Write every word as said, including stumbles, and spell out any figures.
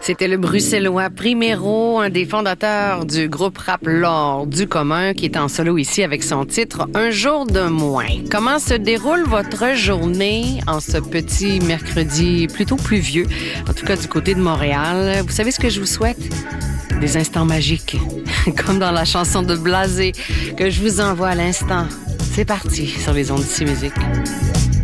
C'était le bruxellois Primero, un des fondateurs du groupe rap L'Or du commun, qui est en solo ici avec son titre « Un jour de moins ». Comment se déroule votre journée en ce petit mercredi plutôt pluvieux, en tout cas du côté de Montréal? Vous savez ce que je vous souhaite? Des instants magiques, comme dans la chanson de Blasé que je vous envoie à l'instant. C'est parti sur les ondes d'ici musique.